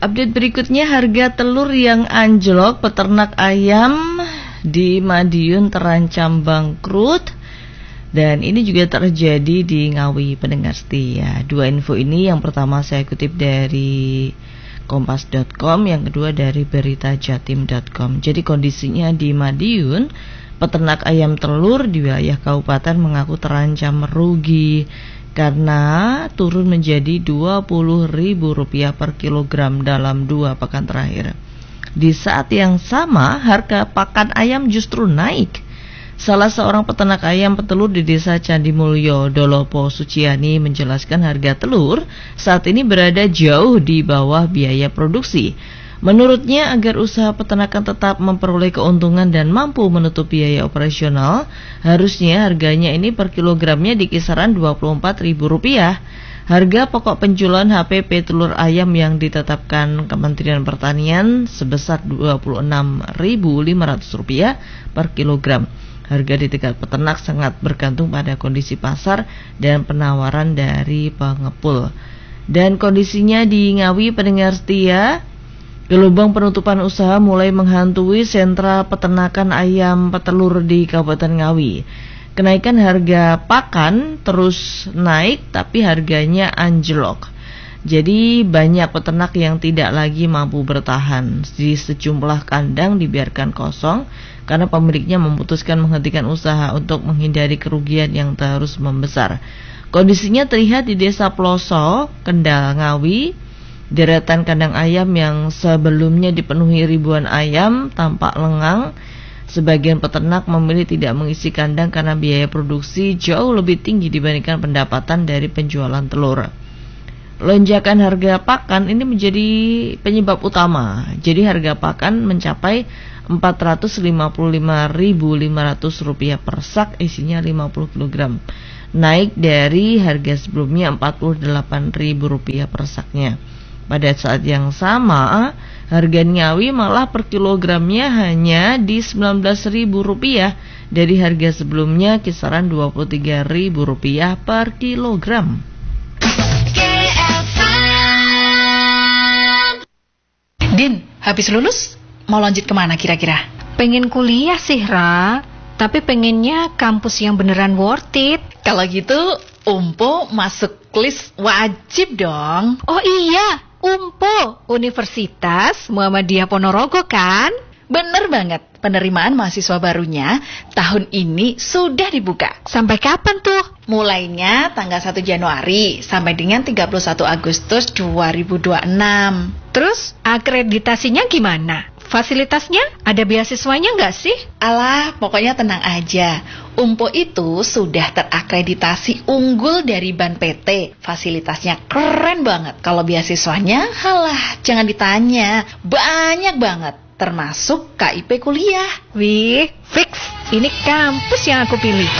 Update berikutnya, harga telur yang anjlok, peternak ayam di Madiun terancam bangkrut. Dan ini juga terjadi di Ngawi, pendengar setia. Dua info ini, yang pertama saya kutip dari kompas.com, yang kedua dari beritajatim.com. Jadi kondisinya di Madiun, peternak ayam telur di wilayah kabupaten mengaku terancam merugi karena turun menjadi Rp20.000 per kilogram dalam 2 pekan terakhir. Di saat yang sama, harga pakan ayam justru naik. Salah seorang peternak ayam petelur di desa Candimulyo, Dolopo Suciani menjelaskan harga telur saat ini berada jauh di bawah biaya produksi. Menurutnya, agar usaha peternakan tetap memperoleh keuntungan dan mampu menutup biaya operasional, harusnya harganya ini per kilogramnya di kisaran Rp24.000. Harga pokok penjualan HPP telur ayam yang ditetapkan Kementerian Pertanian sebesar Rp26.500 per kilogram. Harga di tingkat peternak sangat bergantung pada kondisi pasar dan penawaran dari pengepul. Dan kondisinya di Ngawi, pendengar setia, gelombang penutupan usaha mulai menghantui sentra peternakan ayam petelur di Kabupaten Ngawi. Kenaikan harga pakan terus naik, tapi harganya anjlok. Jadi banyak peternak yang tidak lagi mampu bertahan. Di sejumlah kandang dibiarkan kosong karena pemiliknya memutuskan menghentikan usaha untuk menghindari kerugian yang terus membesar. Kondisinya terlihat di Desa Ploso, Kendal, Ngawi. Deretan kandang ayam yang sebelumnya dipenuhi ribuan ayam tampak lengang. Sebagian peternak memilih tidak mengisi kandang karena biaya produksi jauh lebih tinggi dibandingkan pendapatan dari penjualan telur. Lonjakan harga pakan ini menjadi penyebab utama. Jadi harga pakan mencapai Rp455.500 per sak, isinya 50 kg. Naik dari harga sebelumnya Rp48.000 per saknya. Pada saat yang sama, harga Ngawi malah per kilogramnya hanya di Rp19.000 dari harga sebelumnya kisaran Rp23.000 per kilogram. Din, habis lulus mau lanjut kemana kira-kira? Pengen kuliah sih, Ra, tapi pengennya kampus yang beneran worth it. Kalau gitu, Umpo masuk list wajib dong. Oh iya, UMPO, Universitas Muhammadiyah Ponorogo kan? Bener banget, penerimaan mahasiswa barunya tahun ini sudah dibuka. Sampai kapan tuh? Mulainya tanggal 1 Januari sampai dengan 31 Agustus 2026. Terus akreditasinya gimana? Fasilitasnya ada beasiswanya nggak sih? Alah, pokoknya tenang aja. UMPO itu sudah terakreditasi unggul dari Ban PT. Fasilitasnya keren banget. Kalau beasiswanya, halah, jangan ditanya. Banyak banget, termasuk KIP kuliah. Wih, fix. Ini kampus yang aku pilih.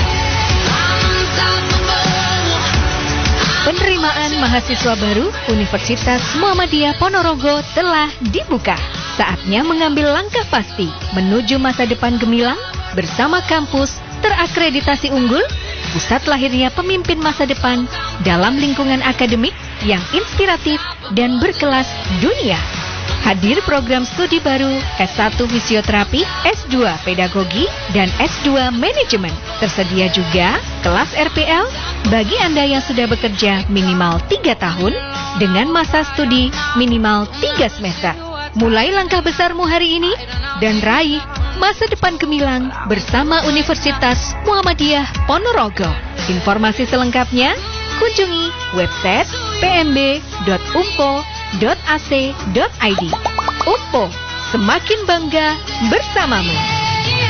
Penerimaan mahasiswa baru Universitas Muhammadiyah Ponorogo telah dibuka. Saatnya mengambil langkah pasti menuju masa depan gemilang bersama kampus terakreditasi unggul, pusat lahirnya pemimpin masa depan dalam lingkungan akademik yang inspiratif dan berkelas dunia. Hadir program studi baru S1 Fisioterapi, S2 Pedagogi, dan S2 Manajemen. Tersedia juga kelas RPL bagi Anda yang sudah bekerja minimal 3 tahun dengan masa studi minimal 3 semester. Mulai langkah besarmu hari ini dan raih masa depan gemilang bersama Universitas Muhammadiyah Ponorogo. Informasi selengkapnya kunjungi website pmb.umpo.ac.id. UMPO, semakin bangga bersamamu.